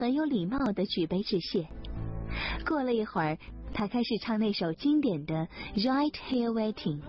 很有礼貌地举杯致谢。过了一会儿，他开始唱那首经典的 Right Here Waiting。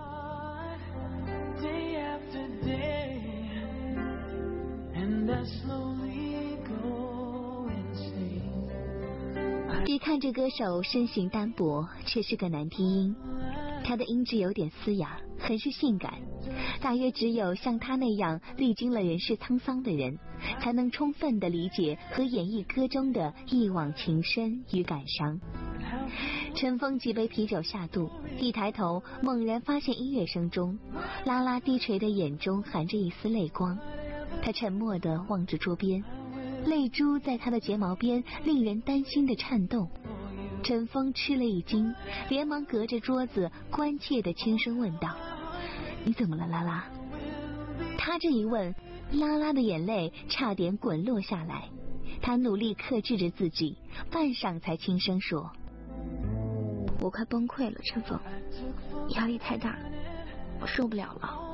别看这歌手身形单薄，却是个男低音，他的音质有点嘶哑，很是性感，大约只有像他那样历经了人世沧桑的人，才能充分地理解和演绎歌中的一往情深与感伤。陈峰几杯啤酒下肚，一抬头猛然发现音乐声中，拉拉低垂的眼中含着一丝泪光。他沉默地望着桌边，泪珠在他的睫毛边令人担心的颤动。陈峰吃了一惊，连忙隔着桌子关切地轻声问道：你怎么了，拉拉？他这一问，拉拉的眼泪差点滚落下来，他努力克制着自己，半晌才轻声说：我快崩溃了，陈峰，压力太大，我受不了了。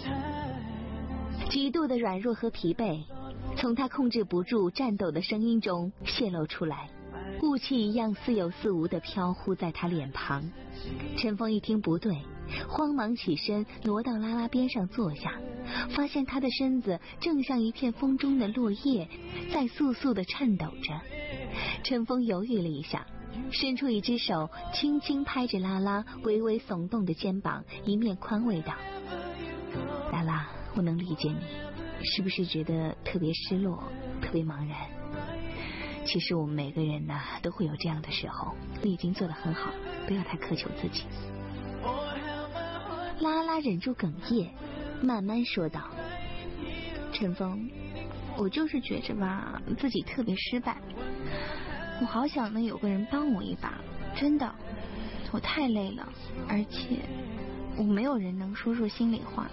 极度的软弱和疲惫从他控制不住颤抖的声音中泄露出来，雾气一样似有似无地飘忽在他脸庞。陈峰一听不对，慌忙起身挪到拉拉边上坐下，发现他的身子正像一片风中的落叶，在簌簌地颤抖着。陈峰犹豫了一下，伸出一只手轻轻拍着拉拉微微耸动的肩膀，一面宽慰道：拉拉，我能理解你，是不是觉得特别失落，特别茫然？其实我们每个人呢，都会有这样的时候，你已经做得很好，不要太苛求自己。拉拉忍住哽咽，慢慢说道：陈峰，我就是觉着吧，自己特别失败，我好想能有个人帮我一把，真的，我太累了，而且我没有人能说说心里话。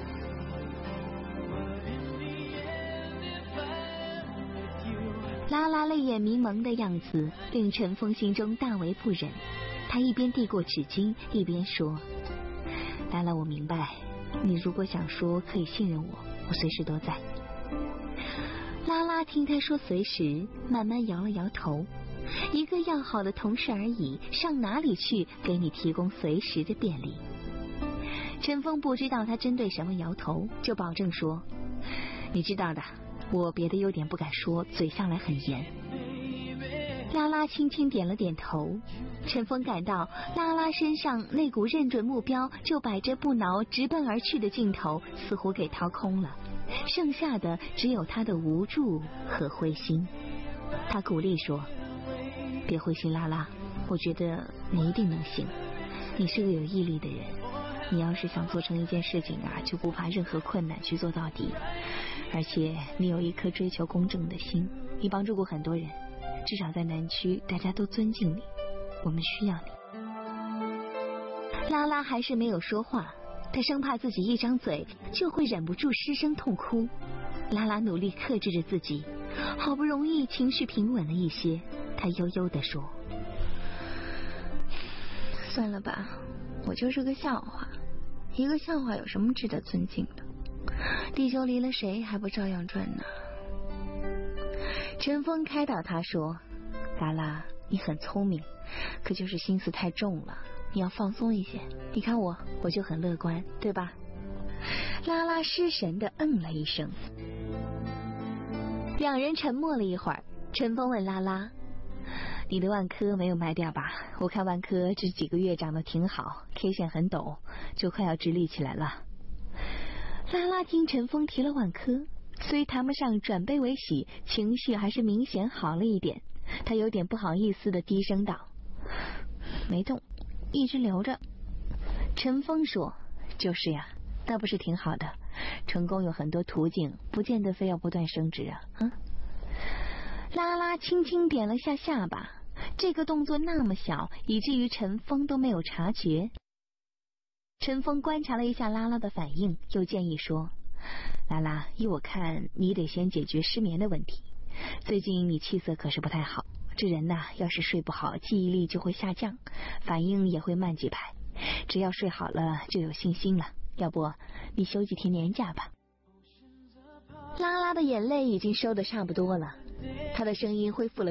拉拉泪眼迷蒙的样子令陈峰心中大为不忍，他一边递过纸巾一边说：拉拉，我明白，你如果想说可以信任我，我随时都在。拉拉听他说随时，慢慢摇了摇头，一个要好的同事而已，上哪里去给你提供随时的便利。陈峰不知道他针对什么摇头，就保证说：你知道的，我别的优点不敢说，嘴向来很严。拉拉轻轻点了点头，陈峰感到拉拉身上那股认准目标就百折不挠直奔而去的劲头似乎给掏空了，剩下的只有他的无助和灰心。他鼓励说：别灰心，拉拉，我觉得你一定能行，你是个有毅力的人，你要是想做成一件事情啊，就不怕任何困难去做到底，而且你有一颗追求公正的心，你帮助过很多人，至少在南区大家都尊敬你，我们需要你。拉拉还是没有说话，他生怕自己一张嘴就会忍不住失声痛哭。拉拉努力克制着自己，好不容易情绪平稳了一些，他悠悠地说：算了吧，我就是个笑话，一个笑话有什么值得尊敬的？地球离了谁还不照样转呢？陈峰开导他说：拉拉，你很聪明，可就是心思太重了，你要放松一些，你看我就很乐观，对吧？拉拉失神地嗯了一声。两人沉默了一会儿，陈峰问拉拉：你的万科没有卖掉吧？我看万科这几个月涨得挺好， K 线很陡，就快要直立起来了。拉拉听陈峰提了万科，虽谈不上转悲为喜，情绪还是明显好了一点。他有点不好意思地低声道：没动，一直留着。陈峰说：就是呀，那不是挺好的，成功有很多途径，不见得非要不断升值啊。拉拉轻轻点了下下巴，这个动作那么小，以至于陈峰都没有察觉。陈峰观察了一下拉拉的反应，又建议说：拉拉，依我看，你得先解决失眠的问题。最近你气色可是不太好，这人呐，要是睡不好，记忆力就会下降，反应也会慢几拍。只要睡好了，就有信心了。要不你休几天年假吧。拉拉的眼泪已经收得差不多了，她的声音恢复了